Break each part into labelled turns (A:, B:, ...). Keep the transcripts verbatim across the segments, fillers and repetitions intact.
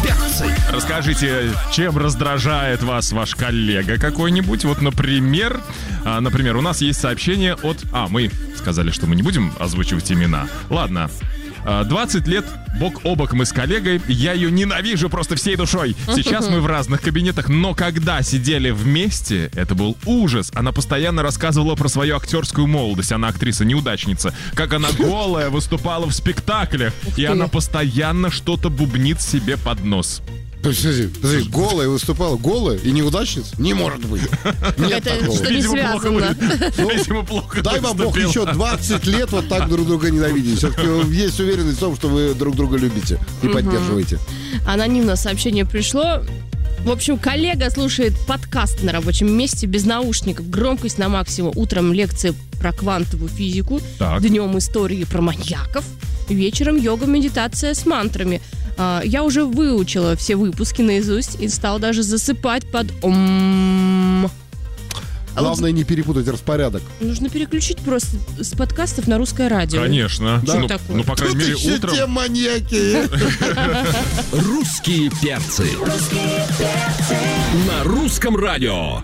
A: перцы.
B: Расскажите, чем раздражает вас ваш коллега какой-нибудь? Вот, например, а, например, у нас есть сообщение от... А, мы сказали, что мы не будем озвучивать имена. Ладно. двадцать лет бок о бок мы с коллегой. Я ее ненавижу просто всей душой. Сейчас мы в разных кабинетах, но когда сидели вместе, это был ужас. Она постоянно рассказывала про свою актерскую молодость. Она актриса-неудачница. Как она голая выступала в спектаклях. И она постоянно что-то бубнит себе под нос.
C: Подожди, подожди, голая выступала, голая и неудачница? Не может быть. Нет
D: это
C: такого.
D: что не связано.
C: Ну,
B: Видимо, плохо
C: дай вам Бог
B: выступила.
C: еще двадцать лет вот так друг друга ненавидеть. Все-таки есть уверенность в том, что вы друг друга любите и поддерживаете.
D: Анонимно сообщение пришло. В общем, коллега слушает подкаст на рабочем месте без наушников. Громкость на максимум. Утром лекции про квантовую физику.
B: Так.
D: Днем истории про маньяков. Вечером йога, медитация с мантрами. А, я уже выучила все выпуски наизусть и стала даже засыпать под ом. А
C: Главное
D: вот
C: не перепутать распорядок.
D: нужно переключить просто с подкастов на русское радио.
B: Конечно.
D: Да.
B: Ну,
D: Такое.
B: ну, по крайней мере,
C: Еще
B: утром...
C: те маньяки.
A: Русские перцы. На русском радио.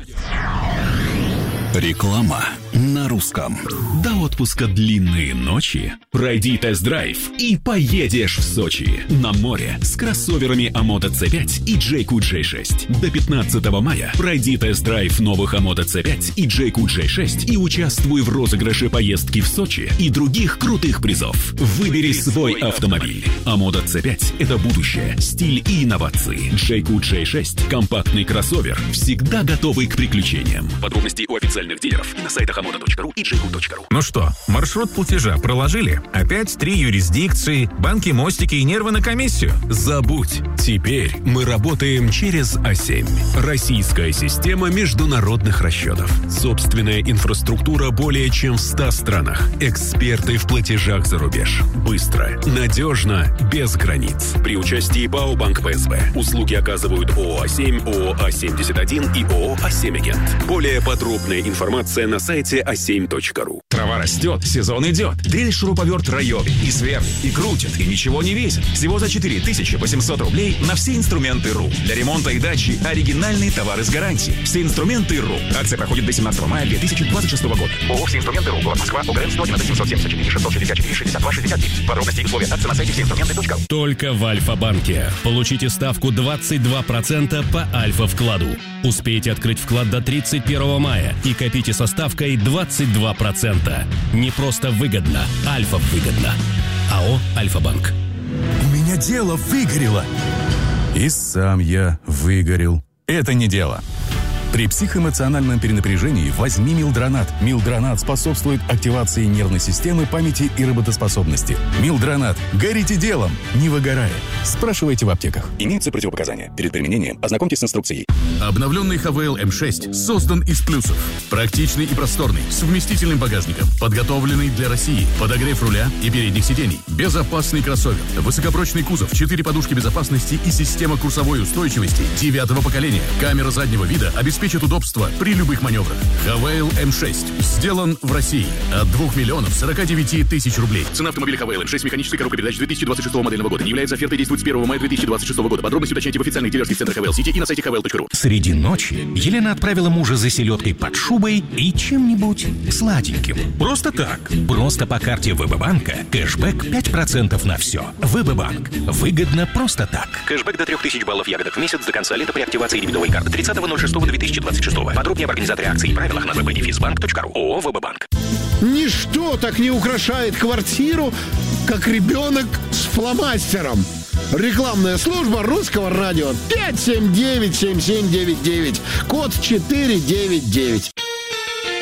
A: Реклама на русском. До отпуска длинные ночи. Пройди тест-драйв и поедешь в Сочи. На море с кроссоверами Амото си пять и Джейку джей шесть. До пятнадцатого мая пройди тест-драйв новых Амото си пять и Джейку джей шесть и участвуй в розыгрыше поездки в Сочи и других крутых призов. Выбери свой автомобиль. Амото си пять – это будущее, стиль и инновации. Джейку джей шесть – компактный кроссовер, всегда готовый к приключениям. Подробности у официальных дилеров и на сайтах амото точка ру и джейку точка ру.
E: Ну что, маршрут платежа проложили? Опять три юрисдикции, банки, мостики и нервы на комиссию?
A: Забудь. Теперь мы работаем через а семь. Российская система международных расчетов. Собственная инфраструктура более чем в ста странах. Эксперты в платежах за рубеж. Быстро, надежно, без границ. При участии ПАО Банк Пэ Эс Бэ. Услуги оказывают ООО а семь, ООО а семьдесят один и ООО а семь Агент. Более подробная информация на сайте а семь точка ру.
E: Трава растет, сезон идет. Дрель-шуруповерт Райоби и свернет, и крутит, и ничего не весит. Всего за четыре тысячи восемьсот рублей на все инструменты РУ. Для ремонта и дачи оригинальные товары с гарантией. Все инструменты РУ. Акция проходит до семнадцатого мая две тысячи двадцать шестого года. ООО «Все инструменты РУ». Город Москва. ОГРН сто одиннадцать семьсот семьдесят четыре шестьсот шестьдесят четыре шестьдесят два шестьдесят девять. Подробности и условия акции на сайте все инструменты точка ру.
F: Только в Альфа-банке. Получите ставку двадцать два процента по Альфа-вкладу. Успейте открыть вклад до тридцать первого мая и копите со ставкой двадцать два процента. Не просто выгодно, Альфа-выгодно. АО «Альфа-банк».
E: У меня дело выгорело. И сам я выгорел. Это не дело. При психоэмоциональном перенапряжении возьми Милдронат. Милдронат способствует активации нервной системы, памяти и работоспособности. Милдронат. Горите делом, не выгорая. Спрашивайте в аптеках. Имеются противопоказания. Перед применением ознакомьтесь с инструкцией.
G: Обновленный ха вэ эл эм шесть создан из плюсов. Практичный и просторный, с вместительным багажником, подготовленный для России, подогрев руля и передних сидений, безопасный кроссовер, высокопрочный кузов, четыре подушки безопасности и система курсовой устойчивости девятого поколения, камера заднего вида обеспечит удобство при любых маневрах. ха вэ эл эм шесть сделан в России от двух миллионов сорока девяти тысяч рублей. Цена автомобиля ха вэ эл эм шесть механической коробкой передач две тысячи двадцать шестого модельного года. Не является офертой, действует с первого мая две тысячи двадцать шестого года. Подробности уточняйте в официальных дилерских центрах ха вэ эл Сити и на сайте ха вэ эл точка ру.
F: Среди ночи Елена отправила мужа за селедкой под шубой и чем-нибудь сладеньким. Просто так. Просто по карте ВБ-банка. Кэшбэк пять процентов на все. ВБ-банк. Выгодно просто так.
H: Кэшбэк до трех тысяч баллов ягодок в месяц до конца лета при активации дебетовой карты тридцатого ноль шестого две тысячи двадцать шестого. Подробнее об организаторе акций и правилах на вэ бэ дефис банк точка ру. ООО ВБ-банк.
C: Ничто так не украшает квартиру, как ребенок с фломастером. Рекламная служба русского радио. Пять семь девять семь семь девять девять. Код четыре девять девять.